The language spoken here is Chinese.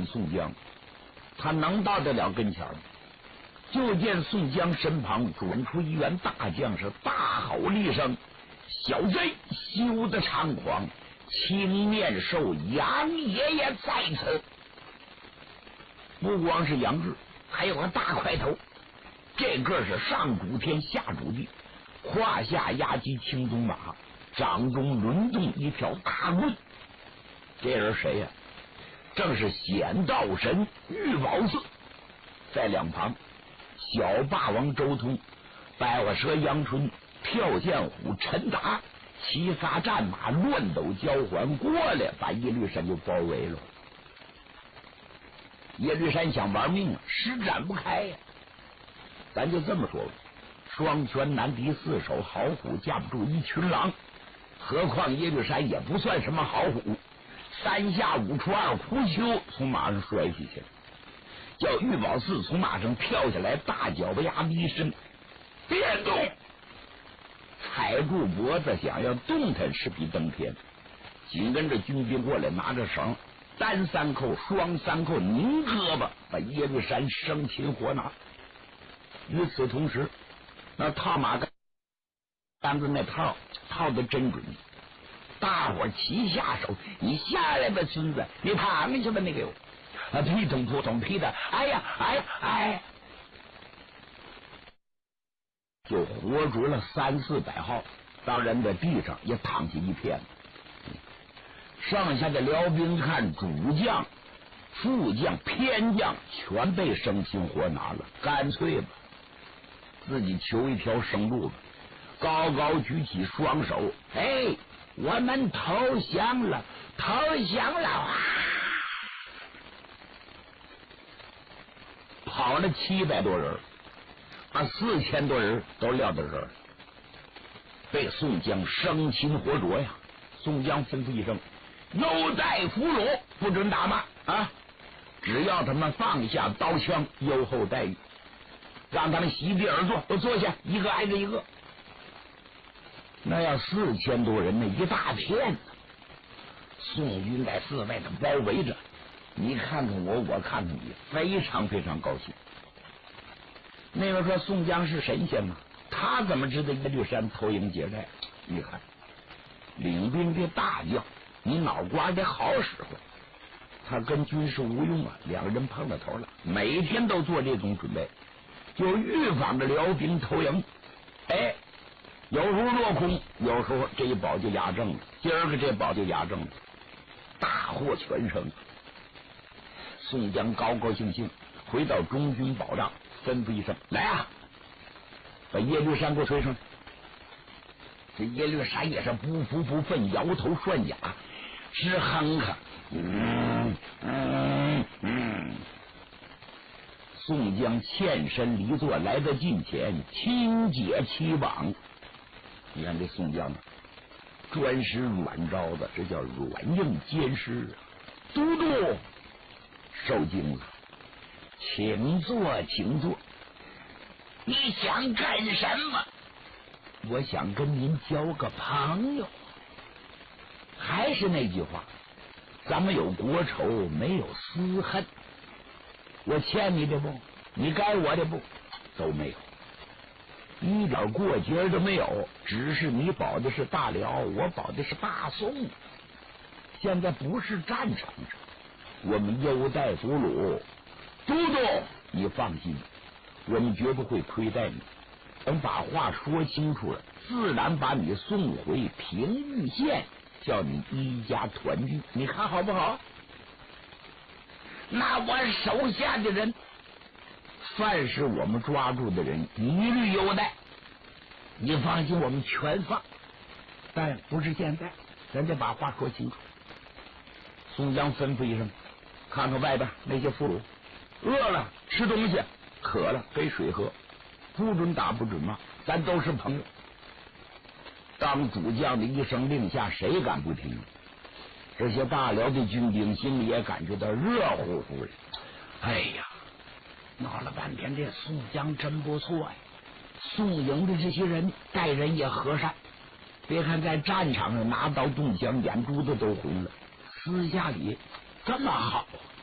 问宋江，他能到得了跟前吗？就见宋江身旁转出一员大将，是大吼了一声：“小贼，休得猖狂！青面兽杨爷爷在此！”不光是杨志，还有个大块头，这个是上主天下主地，胯下压骑青鬃马，掌中轮动一条大棍。这人谁呀？正是显道神玉宝寺。在两旁，小霸王周通、百花蛇杨春、跳涧虎陈达骑杀战马，乱斗交环过来，把耶律山就包围了。耶律山想玩命啊，施展不开呀。咱就这么说吧，双拳难敌四手好虎，架不住一群狼。何况耶律山也不算什么好虎，三下五除二扑丘从马上摔下去了，叫玉宝寺从马上跳下来，大脚巴丫子一伸，别动，踩住脖子想要动弹，是比登天。紧跟着军兵过来，拿着绳，单三扣双三扣拧胳膊，把耶律山生擒活拿。与此同时，那套马杆子那套的真准，大伙齐下手，你下来吧孙子，你躺下去吧，你给我劈捅扑捅劈的，哎呀哎呀哎，就活捉了300-400号，当然在地上也躺下一片。剩下的辽兵看主将、副将、偏将全被生擒活拿了，干脆吧，自己求一条生路吧。高高举起双手，哎，我们投降了，投降了啊！跑了700多人，把4000多人都撂到这儿，被宋江生擒活捉呀。宋江吩咐一声：“优待俘虏，不准打骂啊！只要他们放下刀枪，优厚待遇，让他们席地而坐，都坐下，一个挨着一个。”那要4000多人，那一大片呢。宋军在寺外头包围着，你看看我，我看看你，非常非常高兴。那个说宋江是神仙嘛，他怎么知道耶律山投营劫寨？你看，领兵的大将，你脑瓜得好使唤。他跟军师吴用啊，两个人碰到头了，每天都做这种准备，就预防着辽兵投营。哎，有时候落空，有时候这一保就压正了，今儿个这保就压正了，大获全胜。宋江高高兴兴回到中军保障，吩咐一声：“来啊，把耶律山给我推上来。”这耶律山也是不服不忿，摇头涮甲，直哼哼。宋江欠身离座，来到近前，轻解其网。你看这宋江啊，专使软招的，这叫软硬兼施啊。都督受惊了，请坐，请坐。你想干什么？我想跟您交个朋友。还是那句话，咱们有国仇，没有私恨。我欠你的不，你该我的不，都没有，一点过节都没有。只是你保的是大辽，我保的是大宋。现在不是战场上，我们优待俘虏。都督，你放心，我们绝不会亏待你。等把话说清楚了，自然把你送回平邑县，叫你一家团聚。你看好不好？那我手下的人，凡是我们抓住的人，一律优待。你放心，我们全放。但不是现在，咱得把话说清楚。宋江吩咐一声：“看看外边那些俘虏，饿了吃东西，渴了给水喝，不准打，不准骂，咱都是朋友。”当主将的一声令下，谁敢不听？这些大辽的军兵心里也感觉到热乎乎的。哎呀，闹了半天，这宋江真不错呀！宋营的这些人待人也和善，别看在战场上拿刀动枪，眼珠子都红了，私下里这么好。